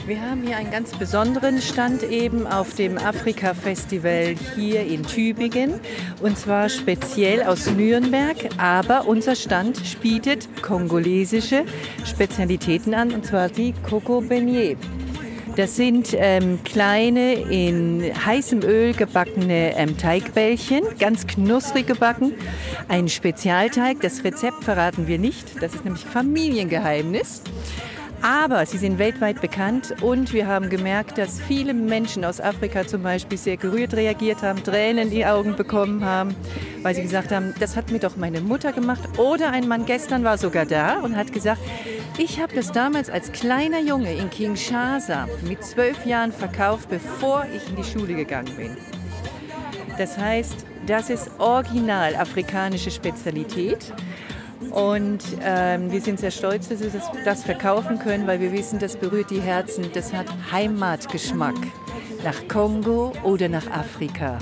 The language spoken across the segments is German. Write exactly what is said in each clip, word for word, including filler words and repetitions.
Wir haben hier einen ganz besonderen Stand eben auf dem Afrika-Festival hier in Tübingen und zwar speziell aus Nürnberg, aber unser Stand bietet kongolesische Spezialitäten an und zwar die Coco Beignet. Das sind ähm, kleine, in heißem Öl gebackene ähm, Teigbällchen, ganz knusprig gebacken. Ein Spezialteig, das Rezept verraten wir nicht, das ist nämlich Familiengeheimnis. Aber sie sind weltweit bekannt und wir haben gemerkt, dass viele Menschen aus Afrika zum Beispiel sehr gerührt reagiert haben, Tränen in die Augen bekommen haben, weil sie gesagt haben, das hat mir doch meine Mutter gemacht. Oder ein Mann gestern war sogar da und hat gesagt, ich habe das damals als kleiner Junge in Kinshasa mit zwölf Jahren verkauft, bevor ich in die Schule gegangen bin. Das heißt, das ist original afrikanische Spezialität. Und ähm, wir sind sehr stolz, dass wir das, das verkaufen können, weil wir wissen, das berührt die Herzen. Das hat Heimatgeschmack nach Kongo oder nach Afrika.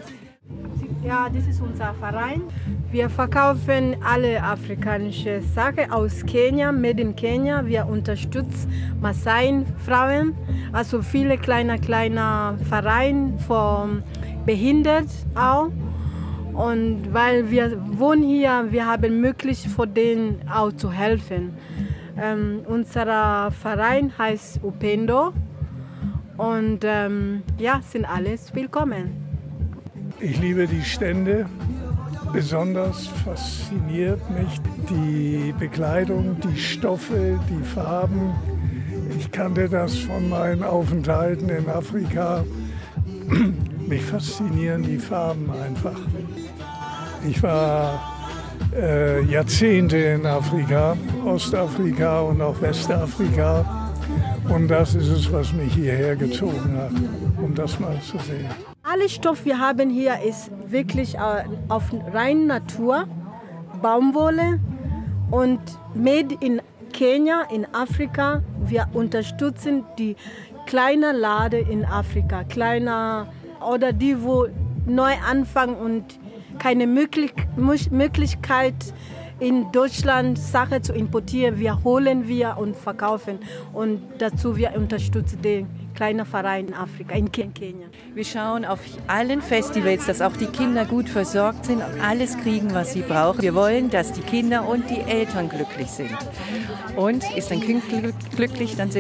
Ja, das ist unser Verein. Wir verkaufen alle afrikanische Sachen aus Kenia, made in Kenia. Wir unterstützen Maasai-Frauen, also viele kleine, kleine Vereine für Behinderte auch. Und weil wir wohnen hier, wir haben möglich für denen auch zu helfen. Ähm, unser Verein heißt Upendo und ähm, ja, sind alles willkommen. Ich liebe die Stände. Besonders fasziniert mich die Bekleidung, die Stoffe, die Farben. Ich kannte das von meinen Aufenthalten in Afrika. Mich faszinieren die Farben einfach. Ich war äh, Jahrzehnte in Afrika, Ostafrika und auch Westafrika. Und das ist es, was mich hierher gezogen hat, um das mal zu sehen. Alle Stoff, wir haben hier, ist wirklich auf rein Natur, Baumwolle und made in Kenia, in Afrika. Wir unterstützen die kleinen Laden in Afrika, kleiner oder die, wo neu anfangen und keine Möglichkeit in Deutschland Sachen zu importieren. Wir holen wir und verkaufen und dazu wir unterstützen den kleinen Verein in Afrika, in Kenia. Wir schauen auf allen Festivals, dass auch die Kinder gut versorgt sind und alles kriegen, was sie brauchen. Wir wollen, dass die Kinder und die Eltern glücklich sind. Und ist ein Kind glücklich, dann sind